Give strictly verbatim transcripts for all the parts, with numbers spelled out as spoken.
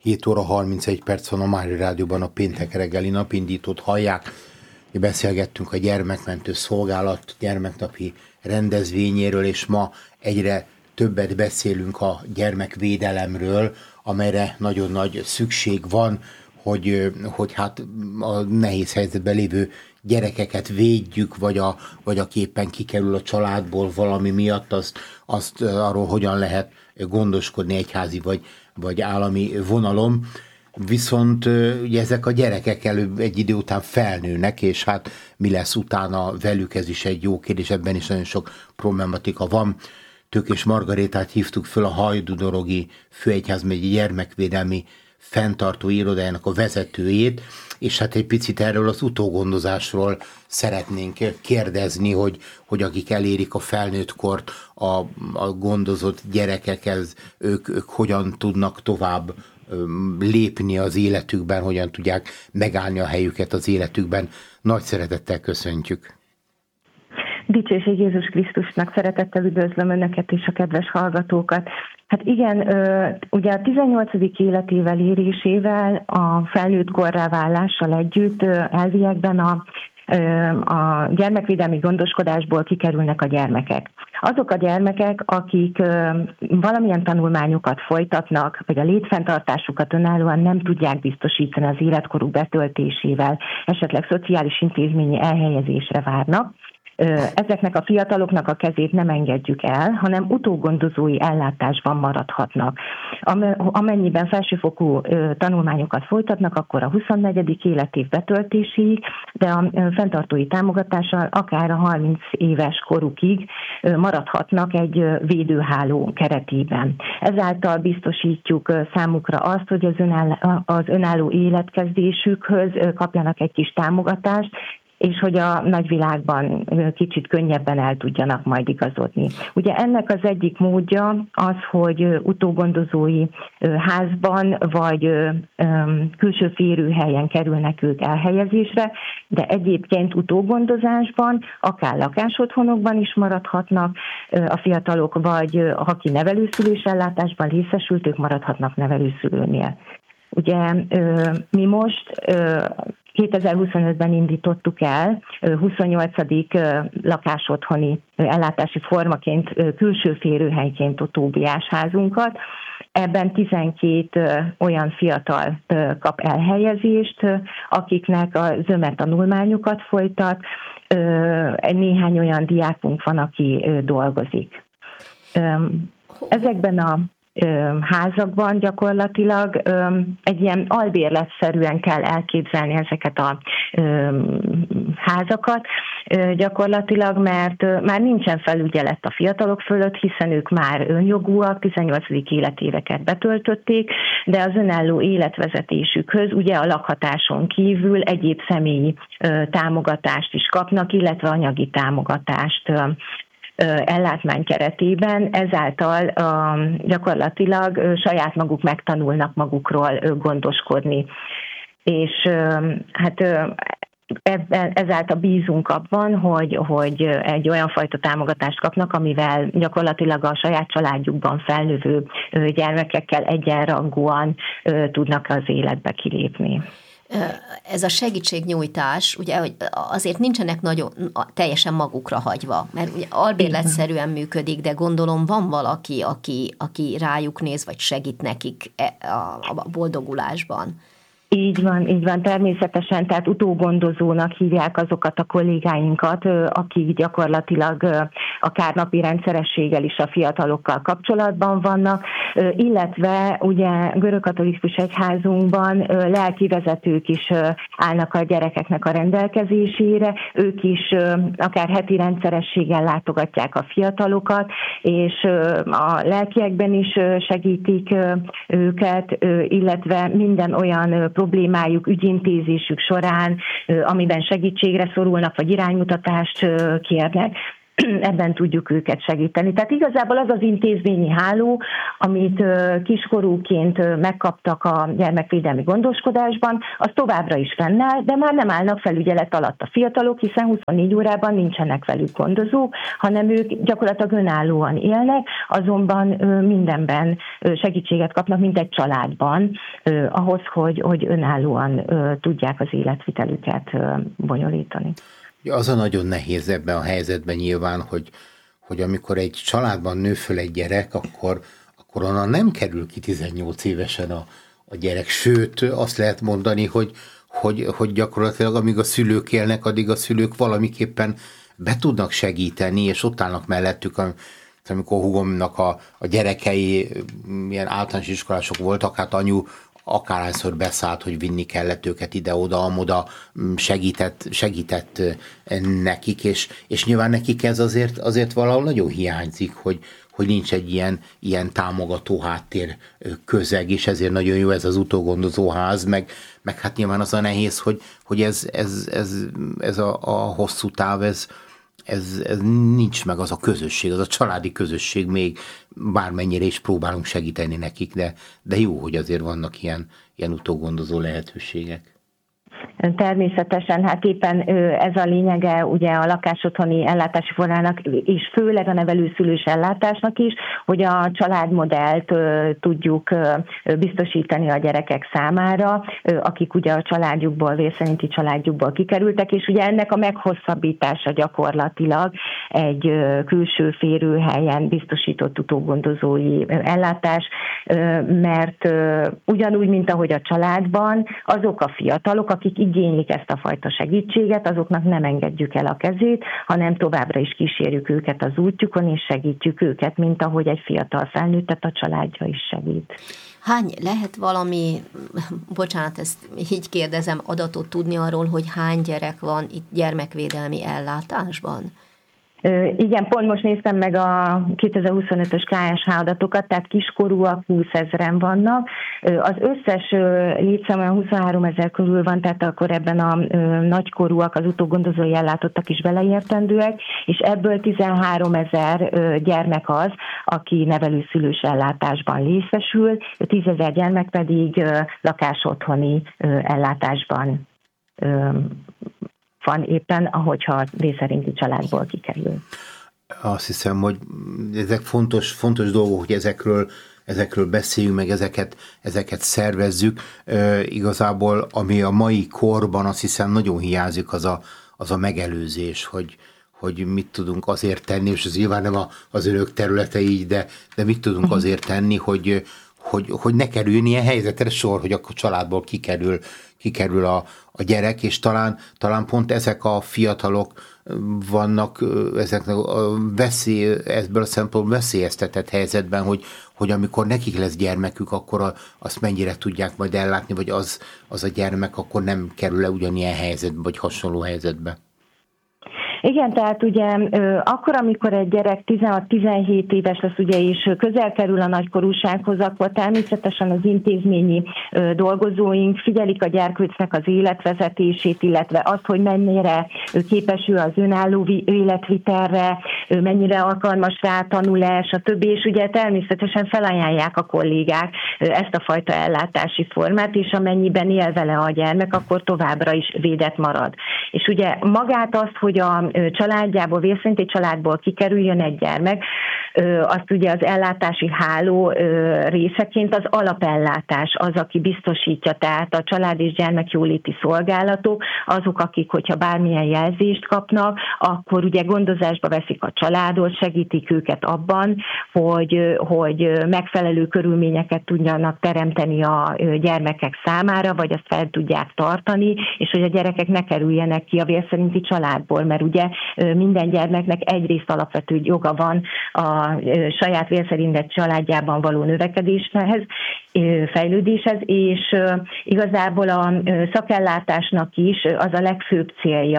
hét óra harmincegy perc van a Mária Rádióban, a péntek reggeli napindítót hallják. Beszélgettünk a gyermekmentő szolgálat gyermeknapi rendezvényéről, és ma egyre többet beszélünk a gyermekvédelemről, amelyre nagyon nagy szükség van, hogy, hogy hát a nehéz helyzetben lévő gyerekeket védjük, vagy, a, vagy aki éppen kikerül a családból valami miatt, azt, azt arról hogyan lehet gondoskodni egyházi vagy, vagy állami vonalon. Viszont ugye ezek a gyerekek előbb egy idő után felnőnek, és hát mi lesz utána velük, ez is egy jó kérdés, ebben is nagyon sok problematika van. Tőkés Margarétát hívtuk föl, a Hajdúdorogi Főegyházmegyi Gyermekvédelmi Fenntartó Irodájának a vezetőjét, és hát egy picit erről az utógondozásról szeretnénk kérdezni, hogy, hogy akik elérik a felnőtt kort, a, a gondozott gyerekekhez, ők, ők hogyan tudnak tovább lépni az életükben, hogyan tudják megállni a helyüket az életükben. Nagy szeretettel köszöntjük. Dicsőség Jézus Krisztusnak, szeretettel üdvözlöm Önöket és a kedves hallgatókat. Hát igen, ugye a tizennyolcadik életével érésével, a felnőtt korrá válással együtt elviekben a, a gyermekvédelmi gondoskodásból kikerülnek a gyermekek. Azok a gyermekek, akik valamilyen tanulmányokat folytatnak, vagy a létfenntartásukat önállóan nem tudják biztosítani az életkoruk betöltésével, esetleg szociális intézményi elhelyezésre várnak, ezeknek a fiataloknak a kezét nem engedjük el, hanem utógondozói ellátásban maradhatnak. Amennyiben felsőfokú tanulmányokat folytatnak, akkor a huszonnegyedik életév betöltéséig, de a fenntartói támogatással akár a harminc éves korukig maradhatnak egy védőháló keretében. Ezáltal biztosítjuk számukra azt, hogy az önálló, az önálló életkezdésükhöz kapjanak egy kis támogatást, és hogy a nagyvilágban kicsit könnyebben el tudjanak majd igazodni. Ugye ennek az egyik módja az, hogy utógondozói házban vagy külső férőhelyen kerülnek ők elhelyezésre, de egyébként utógondozásban, akár lakásotthonokban is maradhatnak a fiatalok, vagy aki nevelőszülésellátásban részesült, ők maradhatnak nevelőszülőnél. Ugye mi most kétezer-huszonötben indítottuk el huszonnyolcadik lakásotthoni ellátási formaként, külső férőhelyként a Tóbiás házunkat. Ebben tizenkét olyan fiatal kap elhelyezést, akiknek a zöme tanulmányokat folytat, néhány olyan diákunk van, aki dolgozik. Ezekben a házakban gyakorlatilag egy ilyen albérletszerűen kell elképzelni ezeket a házakat, gyakorlatilag, mert már nincsen felügyelet a fiatalok fölött, hiszen ők már önjogúak, tizennyolcadik életéveket betöltötték, de az önálló életvezetésükhöz ugye a lakhatáson kívül egyéb személyi támogatást is kapnak, illetve anyagi támogatást ellátmány keretében, ezáltal gyakorlatilag saját maguk megtanulnak magukról gondoskodni. És hát ezáltal bízunk abban, hogy, hogy egy olyan fajta támogatást kapnak, amivel gyakorlatilag a saját családjukban felnövő gyermekekkel egyenrangúan tudnak az életbe kilépni. Ez a segítségnyújtás, ugye, hogy azért nincsenek nagyon teljesen magukra hagyva, mert ugye albérletszerűen működik, de gondolom van valaki, aki, aki rájuk néz, vagy segít nekik a boldogulásban. Így van, így van, természetesen, tehát utógondozónak hívják azokat a kollégáinkat, akik gyakorlatilag akár napi rendszerességgel is a fiatalokkal kapcsolatban vannak, illetve ugye görögkatolikus egyházunkban lelkivezetők is állnak a gyerekeknek a rendelkezésére, ők is akár heti rendszerességgel látogatják a fiatalokat, és a lelkiekben is segítik őket, illetve minden olyan problémájuk, ügyintézésük során, amiben segítségre szorulnak, vagy iránymutatást kérnek, ebben tudjuk őket segíteni. Tehát igazából az az intézményi háló, amit kiskorúként megkaptak a gyermekvédelmi gondoskodásban, az továbbra is fennáll, de már nem állnak felügyelet alatt a fiatalok, hiszen huszonnégy órában nincsenek velük gondozók, hanem ők gyakorlatilag önállóan élnek, azonban mindenben segítséget kapnak, mint egy családban, ahhoz, hogy, hogy önállóan tudják az életvitelüket bonyolítani. Az a nagyon nehéz ebben a helyzetben nyilván, hogy, hogy amikor egy családban nő föl egy gyerek, akkor, akkor onnan nem kerül ki tizennyolc évesen a, a gyerek. Sőt, azt lehet mondani, hogy, hogy, hogy gyakorlatilag amíg a szülők élnek, addig a szülők valamiképpen be tudnak segíteni, és ott állnak mellettük, amikor húgomnak a, a gyerekei milyen általános iskolások voltak, hát anyu akárhányszor beszállt, hogy vinni kellett őket ide-oda, amoda, segített, segített nekik, és, és nyilván nekik ez azért, azért valahol nagyon hiányzik, hogy, hogy nincs egy ilyen, ilyen támogató háttér közeg, és ezért nagyon jó ez az utógondozóház, meg, meg hát nyilván az a nehéz, hogy, hogy ez, ez, ez, ez a, a hosszú táv, ez, Ez, ez nincs meg az a közösség, az a családi közösség, még bármennyire is próbálunk segíteni nekik, de, de jó, hogy azért vannak ilyen, ilyen utógondozó lehetőségek. Természetesen, hát éppen ez a lényege ugye a lakásotthoni ellátási forrának, és főleg a nevelőszülős ellátásnak is, hogy a családmodellt tudjuk biztosítani a gyerekek számára, akik ugye a családjukból, vérszerinti családjukból kikerültek, és ugye ennek a meghosszabbítása gyakorlatilag egy külső férőhelyen biztosított utógondozói ellátás, mert ugyanúgy, mint ahogy a családban, azok a fiatalok, akik igénylik ezt a fajta segítséget, azoknak nem engedjük el a kezét, hanem továbbra is kísérjük őket az útjukon, és segítjük őket, mint ahogy egy fiatal felnőttet a családja is segít. Hány, lehet valami, bocsánat, ezt így kérdezem, adatot tudni arról, hogy hány gyerek van itt gyermekvédelmi ellátásban? Igen, pont most néztem meg a kétezer-huszonötös ká es há adatokat, tehát kiskorúak húszezren vannak. Az összes létszám olyan huszonhárom ezer körül van, tehát akkor ebben a nagykorúak, az utógondozói ellátottak is beleértendőek, és ebből tizenhárom ezer gyermek az, aki nevelőszülős ellátásban részesül, tízezer gyermek pedig lakásotthoni ellátásban van éppen, ahogyha vészszerinti családból kikerül. Azt hiszem, hogy ezek fontos, fontos dolgok, hogy ezekről, ezekről beszéljünk, meg ezeket, ezeket szervezzük. E, igazából, ami a mai korban azt hiszem nagyon hiányzik, az a, az a megelőzés, hogy, hogy mit tudunk azért tenni, és ez nyilván nem az önök területe így, de, de mit tudunk azért tenni, hogy, hogy, hogy ne kerüljön ilyen helyzetre sor, hogy akkor családból kikerül, kikerül a, a gyerek, és talán, talán pont ezek a fiatalok vannak ezeknek a veszély, ebből a szempontból veszélyeztetett helyzetben, hogy, hogy amikor nekik lesz gyermekük, akkor a, azt mennyire tudják majd ellátni, vagy az, az a gyermek akkor nem kerül-e ugyanilyen helyzetbe, vagy hasonló helyzetbe. Igen, tehát ugye akkor, amikor egy gyerek tizenhat-tizenhét éves lesz, ugye, és közel kerül a nagykorúsághoz, akkor természetesen az intézményi dolgozóink figyelik a gyerkőcnek az életvezetését, illetve azt, hogy mennyire képes ő az önálló életvitelre, mennyire alkalmas rá tanulás, a többi, és ugye természetesen felajánlják a kollégák ezt a fajta ellátási formát, és amennyiben él vele a gyermek, akkor továbbra is védett marad. És ugye magát azt, hogy a családjából, vérszerinti családból kikerüljön egy gyermek, azt ugye az ellátási háló részeként az alapellátás az, aki biztosítja, tehát a család és gyermekjóléti szolgálatok, azok, akik, hogyha bármilyen jelzést kapnak, akkor ugye gondozásba veszik a családot, segítik őket abban, hogy, hogy megfelelő körülményeket tudjanak teremteni a gyermekek számára, vagy azt fel tudják tartani, és hogy a gyerekek ne kerüljenek ki a vérszerinti családból, mert ugye minden gyermeknek egyrészt alapvető joga van a saját vérszerinti családjában való növekedéshez, fejlődéshez, és igazából a szakellátásnak is az a legfőbb célja,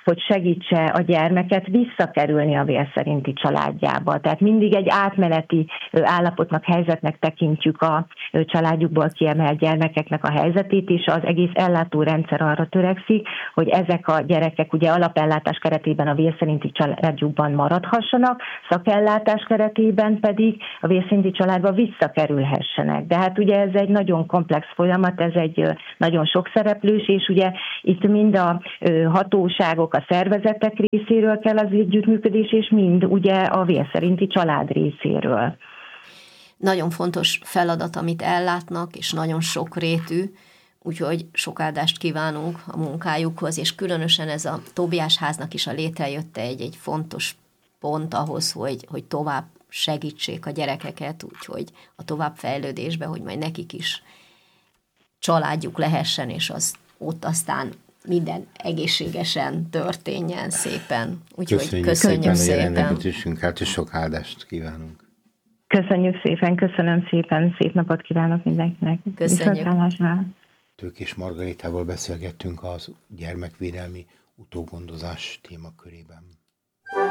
hogy segítse a gyermeket visszakerülni a vér szerinti családjába. Tehát mindig egy átmeneti állapotnak, helyzetnek tekintjük a családjukból kiemelt gyermekeknek a helyzetét, és az egész ellátórendszer arra törekszik, hogy ezek a gyerekek ugye alapellátás keretében a vér szerinti családjukban maradhassanak, szakellátás keretében pedig a vér szerinti családba visszakerülhessenek. De hát ugye ez egy nagyon komplex folyamat, ez egy nagyon sok szereplős, és ugye itt mind a hatóságok, a szervezetek részéről kell az együttműködés, és mind ugye a vér szerinti család részéről. Nagyon fontos feladat, amit ellátnak, és nagyon sokrétű, úgyhogy sok áldást kívánunk a munkájukhoz, és különösen ez a Tóbiás háznak is a létrejötte egy, egy fontos pont ahhoz, hogy, hogy tovább segítsék a gyerekeket, úgyhogy a továbbfejlődésbe, hogy majd nekik is családjuk lehessen, és az ott aztán minden egészségesen történjen szépen. Úgyhogy köszönjük, köszönjük szépen. Köszönjük szépen, hogy és sok áldást kívánunk. Köszönjük szépen, köszönöm szépen, szép napot kívánok mindenkinek. Köszönjük. Tőkés Margaritával beszélgettünk az gyermekvédelmi utógondozás témakörében.